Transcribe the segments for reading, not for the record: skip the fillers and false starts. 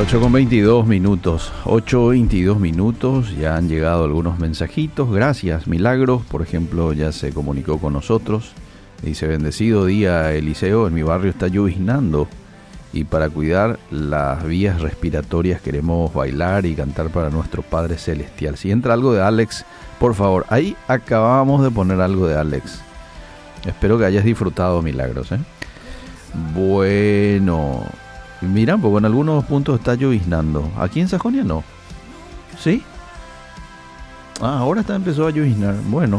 8:22, 8:22 minutos, ya han llegado algunos mensajitos, gracias Milagros, por ejemplo, ya se comunicó con nosotros, dice: bendecido día Eliseo, en mi barrio está lloviznando y para cuidar las vías respiratorias queremos bailar y cantar para nuestro Padre Celestial. Si entra algo de Alex, por favor, ahí acabamos de poner algo de Alex, espero que hayas disfrutado Milagros, ¿eh? Bueno... Mira, porque en algunos puntos está lloviznando. Aquí en Sajonia no. ¿Sí? Ahora empezó a lloviznar. Bueno.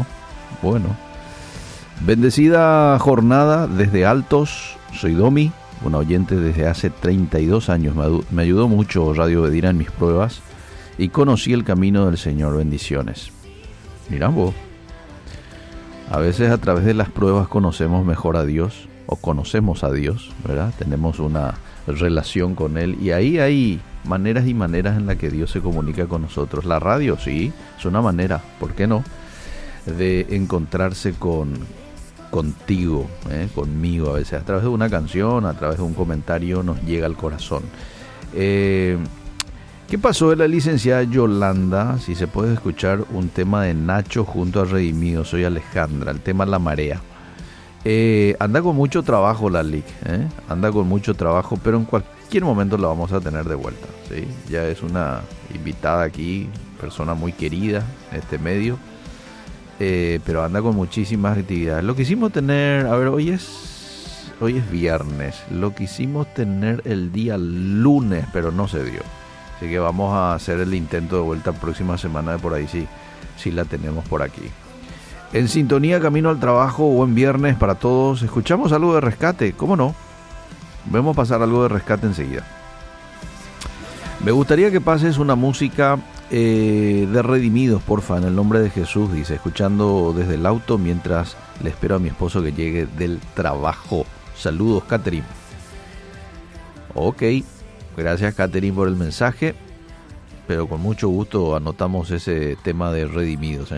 Bendecida jornada desde Altos. Soy Domi, un oyente desde hace 32 años. Me ayudó mucho Radio Bedira en mis pruebas y conocí el camino del Señor. Bendiciones. Mira vos. A veces a través de las pruebas conocemos mejor a Dios, o conocemos a Dios, ¿verdad? Tenemos una relación con Él, y ahí hay maneras y maneras en las que Dios se comunica con nosotros. La radio, sí, es una manera, ¿por qué no?, de encontrarse contigo, conmigo. A veces a través de una canción, a través de un comentario nos llega al corazón. ¿Qué pasó de la licenciada Yolanda? Si se puede escuchar un tema de Nacho junto a Redimido. Soy Alejandra, el tema La Marea. Anda con mucho trabajo la LIC, anda con mucho trabajo, pero en cualquier momento la vamos a tener de vuelta, ¿sí? Ya es una invitada aquí, persona muy querida en este medio, pero anda con muchísimas actividades. Lo quisimos tener, a ver, hoy es viernes, lo quisimos tener el día lunes, pero no se dio, así que vamos a hacer el intento de vuelta próxima semana, de por ahí sí la tenemos por aquí. En sintonía, camino al trabajo, buen viernes para todos. Escuchamos algo de Rescate, ¿cómo no? Vemos pasar algo de Rescate enseguida. Me gustaría que pases una música de Redimidos, porfa, en el nombre de Jesús, dice, escuchando desde el auto mientras le espero a mi esposo que llegue del trabajo. Saludos, Catherine. Ok, gracias Catherine por el mensaje, pero con mucho gusto anotamos ese tema de Redimidos,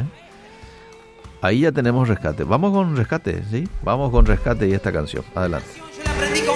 Ahí ya tenemos Rescate. Vamos con Rescate, ¿sí? Vamos con Rescate y esta canción. Adelante.